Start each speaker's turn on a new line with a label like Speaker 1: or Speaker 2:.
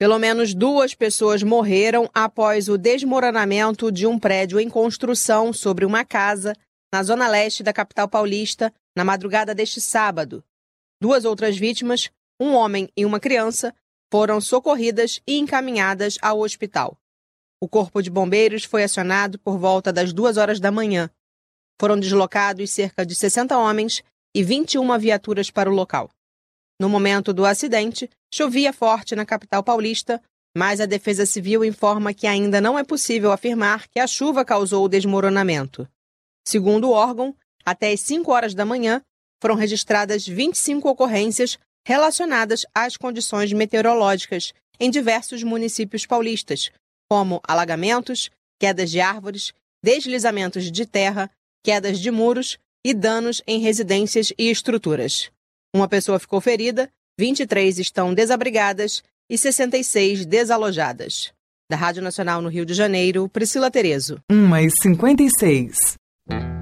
Speaker 1: Pelo menos 2 pessoas morreram após o desmoronamento de um prédio em construção sobre uma casa na zona leste da capital paulista na madrugada deste sábado. 2 outras vítimas, um homem e uma criança, foram socorridas e encaminhadas ao hospital. O Corpo de Bombeiros foi acionado por volta das 2 horas da manhã. Foram deslocados cerca de 60 homens e 21 viaturas para o local. No momento do acidente, chovia forte na capital paulista, mas a Defesa Civil informa que ainda não é possível afirmar que a chuva causou o desmoronamento. Segundo o órgão, até às 5 horas da manhã, foram registradas 25 ocorrências relacionadas às condições meteorológicas em diversos municípios paulistas, como alagamentos, quedas de árvores, deslizamentos de terra, quedas de muros e danos em residências e estruturas. Uma pessoa ficou ferida, 23 estão desabrigadas e 66 desalojadas. Da Rádio Nacional no Rio de Janeiro, Priscila Terezo.
Speaker 2: 1h56.